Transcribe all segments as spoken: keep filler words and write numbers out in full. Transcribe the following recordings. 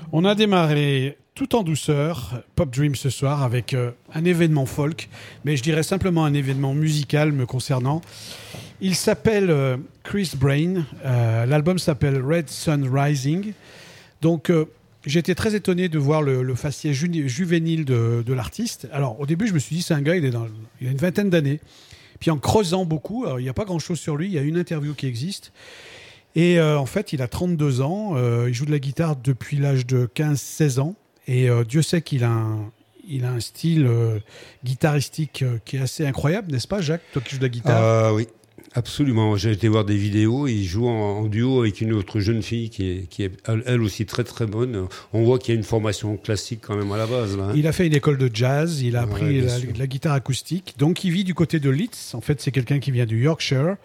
On a démarré tout en douceur, Pop Dream ce soir, avec euh, un événement folk, mais je dirais simplement un événement musical me concernant. Il s'appelle euh, Chris Brain, euh, l'album s'appelle Red Sun Rising. Donc euh, j'étais très étonné de voir le, le faciès ju- juvénile de, de l'artiste. Alors au début je me suis dit c'est un gars, il, est dans, il a une vingtaine d'années. Puis en creusant beaucoup, alors, il n'y a pas grand-chose sur lui, il y a une interview qui existe. Et euh, en fait il a trente-deux ans, euh, il joue de la guitare depuis l'âge de quinze seize ans. Et euh, Dieu sait qu'il a un, il a un style euh, guitaristique euh, qui est assez incroyable, n'est-ce pas, Jacques, toi qui joues de la guitare? Ah oui, absolument. J'ai été voir des vidéos. Il joue en, en duo avec une autre jeune fille qui est, qui est elle aussi très très bonne. On voit qu'il y a une formation classique quand même à la base. Là, hein. Il a fait une école de jazz, il a appris Ouais, la, la guitare acoustique. Donc il vit du côté de Leeds. En fait, c'est quelqu'un qui vient du Yorkshire.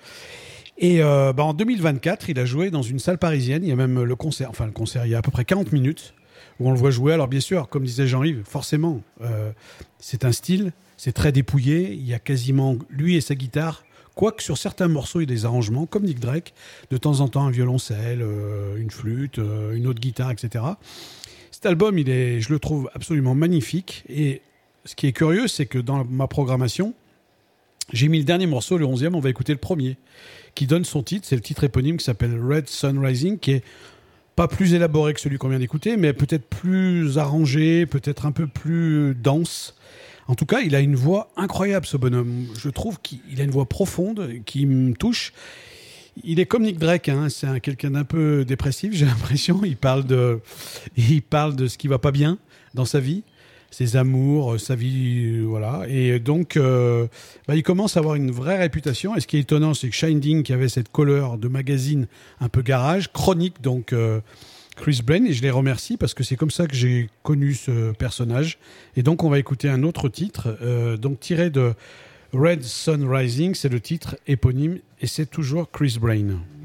Et euh, bah, en deux mille vingt-quatre, il a joué dans une salle parisienne. Il y a même le concert, enfin le concert, il y a à peu près quarante minutes. Où on le voit jouer. Alors bien sûr, comme disait Jean-Yves, forcément, euh, c'est un style, c'est très dépouillé. Il y a quasiment lui et sa guitare. Quoique sur certains morceaux, il y a des arrangements, comme Nick Drake, de temps en temps un violoncelle, euh, une flûte, euh, une autre guitare, et cetera. Cet album, il est, je le trouve absolument magnifique. Et ce qui est curieux, c'est que dans ma programmation, j'ai mis le dernier morceau, le onzième, on va écouter le premier, qui donne son titre. C'est le titre éponyme qui s'appelle Red Sun Rising, qui est pas plus élaboré que celui qu'on vient d'écouter, mais peut-être plus arrangé, peut-être un peu plus dense. En tout cas, il a une voix incroyable, ce bonhomme. Je trouve qu'il a une voix profonde qui me touche. Il est comme Nick Drake, hein. C'est un, quelqu'un d'un peu dépressif, j'ai l'impression. Il parle de, il parle de ce qui va pas bien dans sa vie, ses amours, sa vie, voilà. Et donc, euh, bah, il commence à avoir une vraie réputation. Et ce qui est étonnant, c'est que Shining, qui avait cette couleur de magazine un peu garage, chronique, donc euh, Chris Brain, et je les remercie parce que c'est comme ça que j'ai connu ce personnage. Et donc, on va écouter un autre titre, euh, donc tiré de Red Sun Rising, c'est le titre éponyme, et c'est toujours Chris Brain.